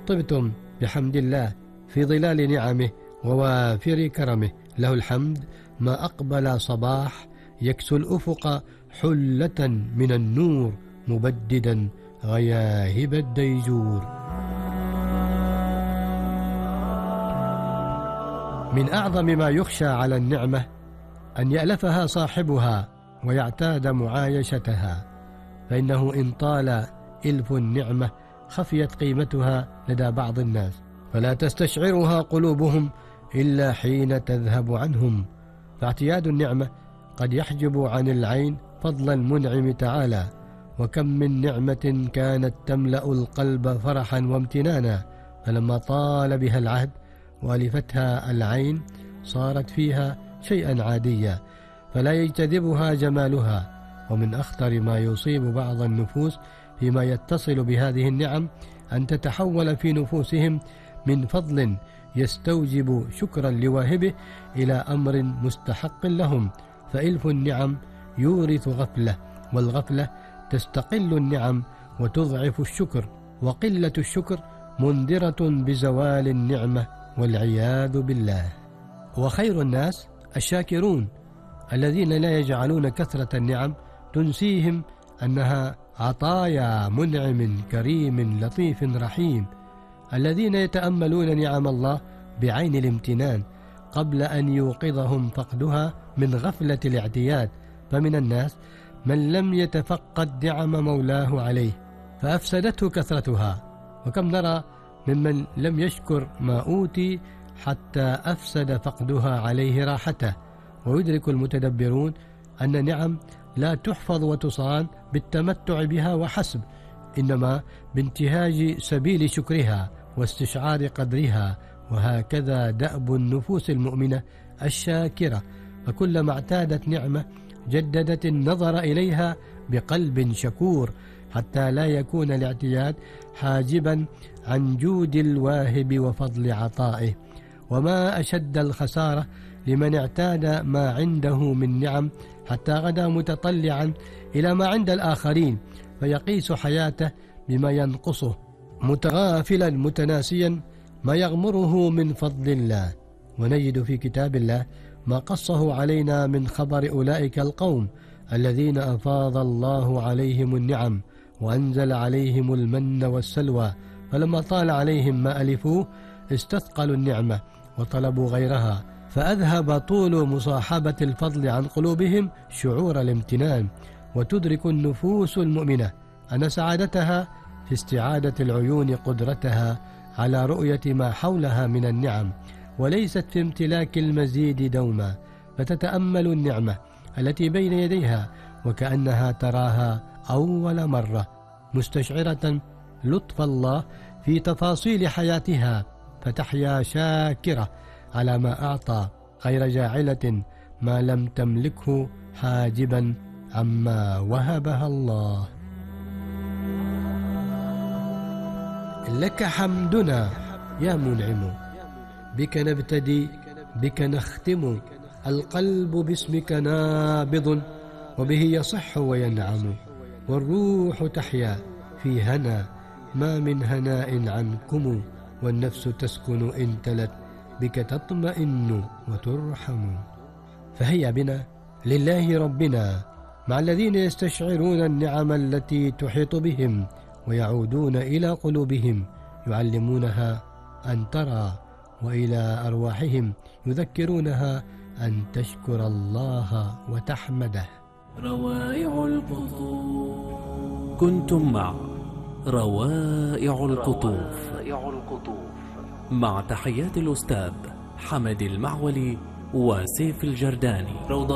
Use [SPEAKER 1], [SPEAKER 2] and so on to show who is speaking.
[SPEAKER 1] طبتم بحمد الله في ظلال نعمه ووافر كرمه. له الحمد ما أقبل صباح يكسو الأفق حلة من النور مبددا غياهب الديجور. من أعظم ما يخشى على النعمة أن يألفها صاحبها ويعتاد معايشتها، فإنه إن طال إلف النعمة خفيت قيمتها لدى بعض الناس، فلا تستشعرها قلوبهم إلا حين تذهب عنهم. فاعتياد النعمة قد يحجب عن العين فضل المنعم تعالى، وكم من نعمة كانت تملأ القلب فرحا وامتنانا، فلما طال بها العهد وألفتها العين صارت فيها شيئا عاديا فلا يجتذبها جمالها. ومن أخطر ما يصيب بعض النفوس فيما يتصل بهذه النعم أن تتحول في نفوسهم من فضل يستوجب شكرا لواهبه إلى أمر مستحق لهم، فإلف النعم يورث غفلة، والغفلة تستقل النعم وتضعف الشكر، وقلة الشكر منذرة بزوال النعمة والعياذ بالله. وخير الناس الشاكرون الذين لا يجعلون كثرة النعم تنسيهم أنها عطايا منعم كريم لطيف رحيم، الذين يتأملون نعم الله بعين الامتنان قبل أن يوقظهم فقدها من غفلة الاعتياد. فمن الناس من لم يتفقد نعم مولاه عليه فأفسدته كثرتها، وكم نرى ممن لم يشكر ما أوتي حتى أفسد فقدها عليه راحته. ويدرك المتدبرون أن نعم لا تحفظ وتصان بالتمتع بها وحسب، إنما بانتهاج سبيل شكرها واستشعار قدرها. وهكذا دأب النفوس المؤمنة الشاكرة، فكلما اعتادت نعمة جددت النظر إليها بقلب شكور، حتى لا يكون الاعتياد حاجبا عن جود الواهب وفضل عطائه. وما أشد الخسارة لمن اعتاد ما عنده من نعم حتى غدا متطلعا إلى ما عند الآخرين، فيقيس حياته بما ينقصه، متغافلا متناسيا ما يغمره من فضل الله. ونجد في كتاب الله ما قصه علينا من خبر أولئك القوم الذين أفاض الله عليهم النعم وأنزل عليهم المن والسلوى، فلما طال عليهم ما ألفوه استثقلوا النعمة وطلبوا غيرها، فأذهب طول مصاحبة الفضل عن قلوبهم شعور الامتنان. وتدرك النفوس المؤمنة أن سعادتها في استعادة العيون قدرتها على رؤية ما حولها من النعم، وليست في امتلاك المزيد دوما، فتتأمل النعمة التي بين يديها وكأنها تراها أول مرة، مستشعرة لطف الله في تفاصيل حياتها، فتحيا شاكرة على ما أعطى غير جاعلة ما لم تملكه حاجبا عما وهبها الله. لك حمدنا يا منعم، بك نبتدي بك نختم، القلب باسمك نابض وبه يصح وينعم، والروح تحيا في هنا ما من هناء عنكم، والنفس تسكن إن تلت بك تطمئن وترحم. فهيا بنا لله ربنا مع الذين يستشعرون النعم التي تحيط بهم ويعودون إلى قلوبهم يعلمونها أن ترى، وإلى أرواحهم يذكرونها أن تشكر الله وتحمده.
[SPEAKER 2] روائع القطوف. كنتم مع روائع القطوف مع تحيات الأستاذ حمد المعولي وسيف الجرداني.